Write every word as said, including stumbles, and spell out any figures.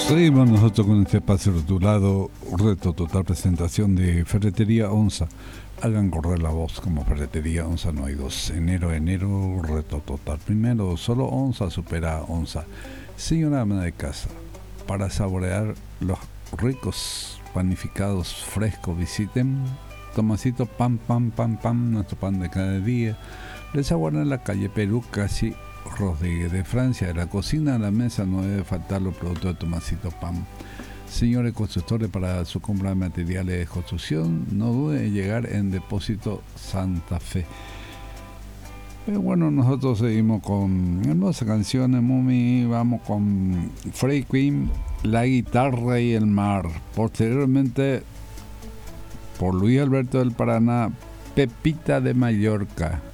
Seguimos nosotros con este espacio titulado Reto Total, presentación de Ferretería Onza. Hagan correr la voz como Ferretería Onza, no hay dos. Enero, enero, reto total. Primero, solo Onza supera a Onza. Señora ama de casa, para saborear los ricos panificados frescos, visiten Tomasito Pan, Pan, Pan, Pan, nuestro pan de cada día. Les aguardan en la calle Perú, casi Rodríguez, de Francia. De la cocina a la mesa no debe faltar los productos de Tomasito Pan. Señores constructores, para su compra de materiales de construcción, no duden en llegar en Depósito Santa Fe. Pero bueno, nosotros seguimos con hermosas canciones, Mumi. Vamos con Freddie Quinn, La guitarra y el mar. Posteriormente, por Luis Alberto del Paraná, Pepita de Mallorca.